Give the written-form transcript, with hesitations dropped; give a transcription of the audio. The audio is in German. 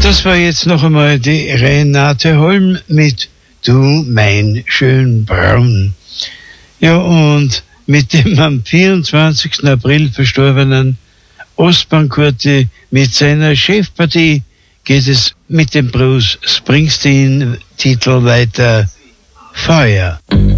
Das war jetzt noch einmal die Renate Holm mit Du, mein schön Braun. Ja, und mit dem am 24. April verstorbenen Ostbankurti mit seiner Chefpartie geht es mit dem Bruce Springsteen-Titel weiter. Feuer.